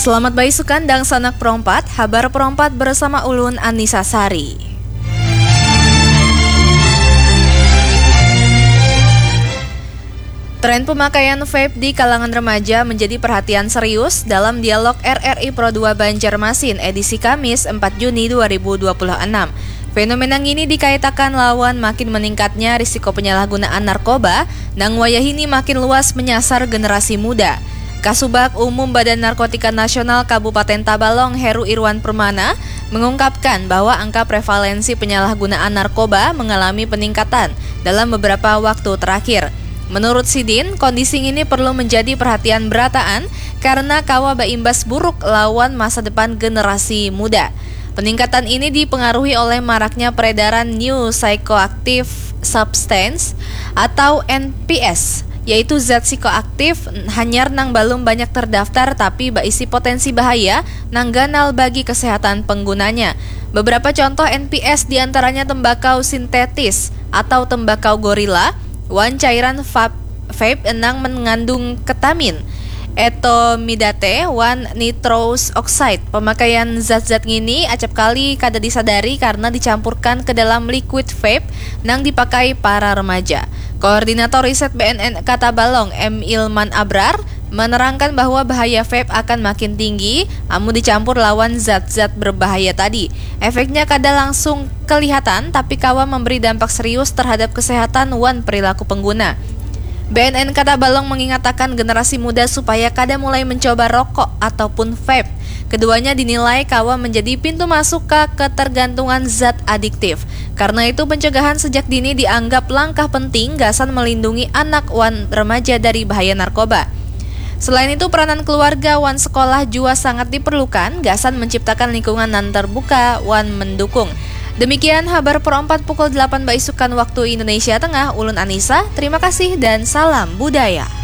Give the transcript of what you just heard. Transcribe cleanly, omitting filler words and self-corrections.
Selamat bayi sukandang sanak perompat, habar perompat bersama Ulun Anissa Sari. Tren pemakaian vape di kalangan remaja menjadi perhatian serius dalam dialog RRI Pro 2 Banjarmasin edisi Kamis 4 Juni 2026. Fenomena ini dikaitakan lawan makin meningkatnya risiko penyalahgunaan narkoba, nang wayah ini makin luas menyasar generasi muda. Kasubag Umum Badan Narkotika Nasional Kabupaten Tabalong Heru Irwan Permana mengungkapkan bahwa angka prevalensi penyalahgunaan narkoba mengalami peningkatan dalam beberapa waktu terakhir. Menurut Sidin, kondisi ini perlu menjadi perhatian berataan karena kawa berimbas buruk lawan masa depan generasi muda. Peningkatan ini dipengaruhi oleh maraknya peredaran New Psychoactive Substance atau NPS, yaitu zat psikoaktif hanyar nang belum banyak terdaftar tapi berisi potensi bahaya nang ganal bagi kesehatan penggunanya. Beberapa contoh NPS diantaranya tembakau sintetis atau tembakau gorila, wan cairan vape nang mengandung ketamin, etomidate, wan nitrous oxide. Pemakaian zat-zat ini acap kali kada disadari karena dicampurkan ke dalam liquid vape nang dipakai para remaja. Koordinator Riset BNN Tabalong M. Ilman Abrar menerangkan bahwa bahaya vape akan makin tinggi amun dicampur lawan zat-zat berbahaya tadi. Efeknya kada langsung kelihatan tapi kawa memberi dampak serius terhadap kesehatan wan perilaku pengguna. BNN Tabalong mengingatkan generasi muda supaya kada mulai mencoba rokok ataupun vape. Keduanya dinilai kawa menjadi pintu masuk ke ketergantungan zat adiktif. Karena itu pencegahan sejak dini dianggap langkah penting gasan melindungi anak wan remaja dari bahaya narkoba. Selain itu peranan keluarga wan sekolah juga sangat diperlukan gasan menciptakan lingkungan nan terbuka wan mendukung. Demikian habar perompat pukul 8 isukan waktu Indonesia Tengah. Ulun Anissa, terima kasih dan salam budaya.